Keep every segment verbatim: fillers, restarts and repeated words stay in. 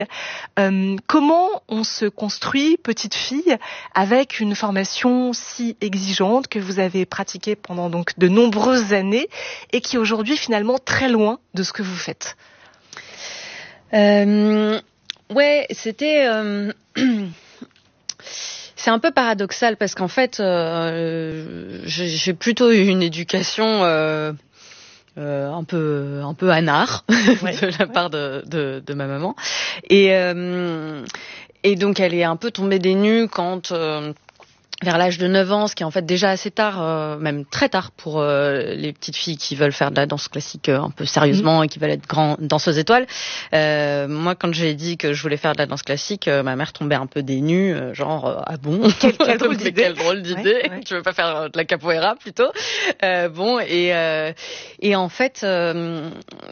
Euh, comment on se construit petite fille avec une formation si exigeante que vous avez pratiquée pendant donc de nombreuses années et qui est aujourd'hui finalement très loin de ce que vous faites? Euh, ouais, c'était... Euh... C'est un peu paradoxal parce qu'en fait, euh, j'ai, j'ai plutôt eu une éducation euh, euh, un peu un peu anard ouais, de la ouais. part de, de, de ma maman, et euh, et donc elle est un peu tombée des nues quand euh, vers l'âge de neuf ans, ce qui est en fait déjà assez tard, euh, même très tard pour euh, les petites filles qui veulent faire de la danse classique euh, un peu sérieusement mmh. et qui veulent être grandes danseuses étoiles. Euh, moi, quand j'ai dit que je voulais faire de la danse classique, euh, ma mère tombait un peu des nues, euh, genre euh, ah bon, quel, quel drôle d'idée, quel drôle d'idée. Ouais, ouais. Tu veux pas faire de la capoeira plutôt? euh, Bon, et euh, et en fait. Euh,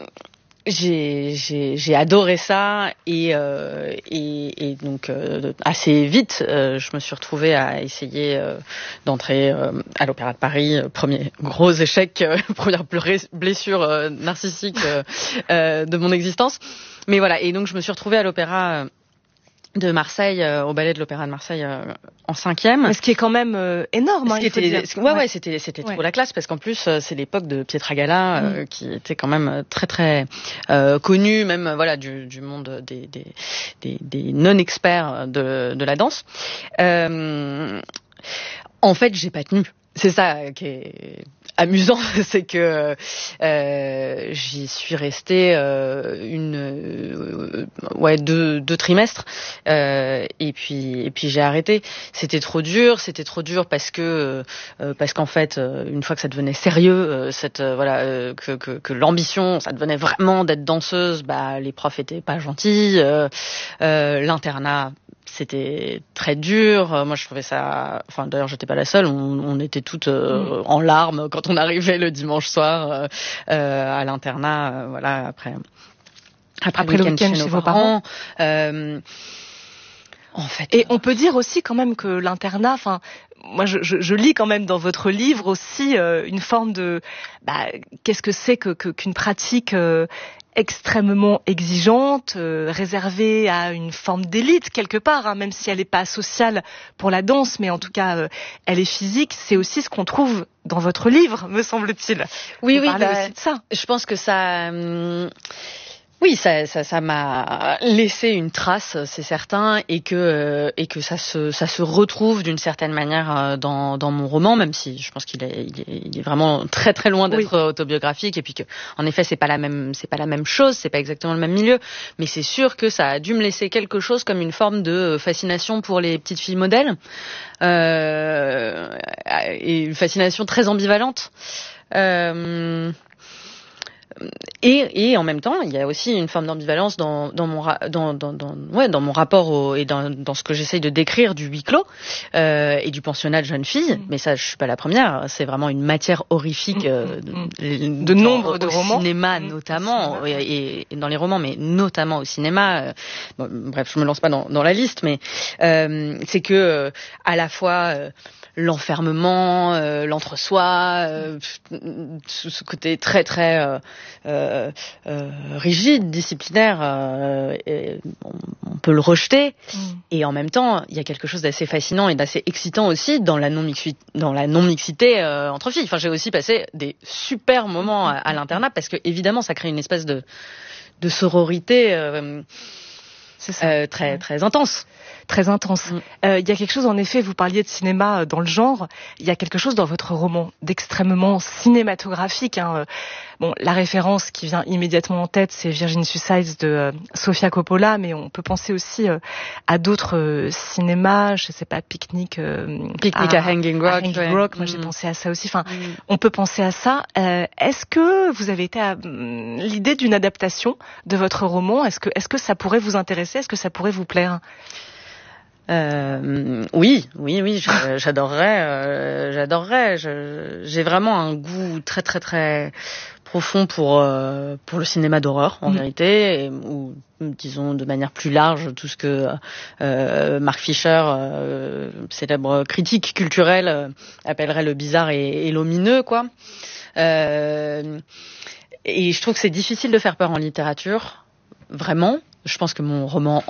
J'ai, j'ai, j'ai adoré ça et, euh, et, et donc euh, assez vite, euh, je me suis retrouvée à essayer euh, d'entrer euh, à l'Opéra de Paris. Premier gros échec, euh, première blessure euh, narcissique euh, euh, de mon existence. Mais voilà, et donc je me suis retrouvée à l'Opéra de Marseille, euh, au ballet de l'Opéra de Marseille euh, en cinquième. Mais ce qui est quand même euh, énorme. Ce hein, qui il faut était, dire. ouais, ouais, ouais, c'était, c'était ouais. trop la classe parce qu'en plus euh, c'est l'époque de Pietragala euh, mm. qui était quand même très très euh, connu, même euh, voilà du, du monde des, des, des, des non-experts de, de la danse. Euh, en fait, j'ai pas tenu. C'est ça qui est amusant, c'est que euh, j'y suis restée euh, une euh, ouais deux deux trimestres euh, et puis et puis j'ai arrêté. C'était trop dur, c'était trop dur parce que euh, parce qu'en fait euh, une fois que ça devenait sérieux, euh, cette euh, voilà euh, que, que que l'ambition, ça devenait vraiment d'être danseuse, bah les profs étaient pas gentils, euh, euh, l'internat c'était très dur. Moi, je trouvais ça. Enfin, d'ailleurs, j'étais pas la seule. On, on était toutes euh, mmh. en larmes quand on arrivait le dimanche soir euh, euh, à l'internat. Euh, voilà, après après, après le week-end, week-end chez, chez vos parents. parents. Euh, en fait. Et on peut dire aussi quand même que l'internat. Enfin, moi, je, je, je lis quand même dans votre livre aussi euh, une forme de. Bah, qu'est-ce que c'est que, que qu'une pratique. Euh, extrêmement exigeante, euh, réservée à une forme d'élite quelque part, hein, même si elle n'est pas sociale pour la danse, mais en tout cas, euh, elle est physique. C'est aussi ce qu'on trouve dans votre livre, me semble-t-il. Oui, Vous oui, parlez bah, aussi de ça. Je pense que ça... Hum... Oui, ça, ça, ça m'a laissé une trace, c'est certain, et que euh, et que ça se ça se retrouve d'une certaine manière dans dans mon roman, même si je pense qu'il est il est, il est vraiment très très loin d'être oui. autobiographique, et puis que en effet c'est pas la même c'est pas la même chose, c'est pas exactement le même milieu, mais c'est sûr que ça a dû me laisser quelque chose comme une forme de fascination pour les petites filles modèles, euh, et une fascination très ambivalente. Euh, Et, et en même temps, il y a aussi une forme d'ambivalence dans, dans mon, dans, dans, dans, ouais, dans mon rapport au, et dans, dans ce que j'essaye de décrire du huis clos euh, et du pensionnat de jeunes filles. Mmh. Mais ça, je suis pas la première. C'est vraiment une matière horrifique euh, de, de nombre de au romans, cinéma mmh. notamment, cinéma. Et, et dans les romans, mais notamment au cinéma. Bon, bref, je me lance pas dans, dans la liste, mais euh, c'est que euh, à la fois euh, l'enfermement, euh, l'entre-soi, euh, ce côté très très euh, euh, euh, rigide, disciplinaire, euh, et on, on peut le rejeter. Mm. Et en même temps, il y a quelque chose d'assez fascinant et d'assez excitant aussi dans la non-mixité, dans la non-mixité euh, entre filles. Enfin, j'ai aussi passé des super moments à, à l'internat parce que évidemment, ça crée une espèce de, de sororité. Euh, C'est ça. Euh, très, ouais. très intense. Très intense. Il mm. euh, y a quelque chose, en effet, vous parliez de cinéma dans le genre, il y a quelque chose dans votre roman d'extrêmement cinématographique. Hein. Bon, la référence qui vient immédiatement en tête, c'est Virgin Suicides de euh, Sofia Coppola, mais on peut penser aussi euh, à d'autres euh, cinémas, je sais pas, Picnic, euh, Picnic à, à Hanging Rock. À Hanging ouais. Rock. Moi, mm. j'ai pensé à ça aussi. Enfin, mm. on peut penser à ça. Euh, est-ce que vous avez été à euh, l'idée d'une adaptation de votre roman? Est-ce que, est-ce que ça pourrait vous intéresser? Est-ce que ça pourrait vous plaire? Euh, oui, oui, oui, j'adorerais, euh, j'adorerais. Je, j'ai vraiment un goût très, très, très profond pour euh, pour le cinéma d'horreur, en mmh. vérité, et, ou disons de manière plus large tout ce que euh, Mark Fisher, euh, célèbre critique culturel, euh, appellerait le bizarre et, et l'omineux, quoi. Euh, et je trouve que c'est difficile de faire peur en littérature. Vraiment, je pense que mon roman